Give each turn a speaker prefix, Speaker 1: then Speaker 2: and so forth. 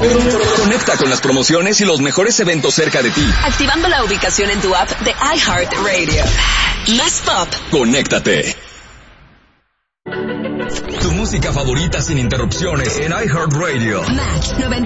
Speaker 1: Conecta con las promociones y los mejores eventos cerca de ti.
Speaker 2: Activando la ubicación en tu app de iHeartRadio. Más pop.
Speaker 1: Conéctate. Tu música favorita sin interrupciones en iHeartRadio.
Speaker 2: Match 90.